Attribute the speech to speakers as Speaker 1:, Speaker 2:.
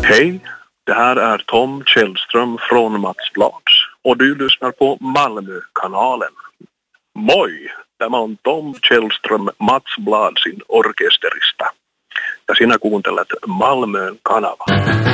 Speaker 1: Hej, det här är Tom Källström från Mats Blads och du lyssnar på Malmökanalen. Moi, tämä on Tom Källström Mats Bladsin orkesterista ja sinä kuuntelet Malmön kanava.